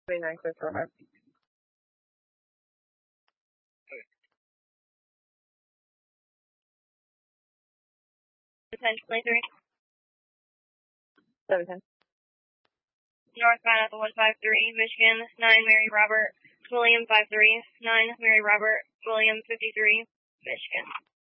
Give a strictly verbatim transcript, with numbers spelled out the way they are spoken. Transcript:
twenty-nine, Crystal Heart. ten twenty-three. seven ten. Northbound at the one five three, Michigan, nine Mary Robert, William five three, nine Mary Robert, William fifty-three, Michigan.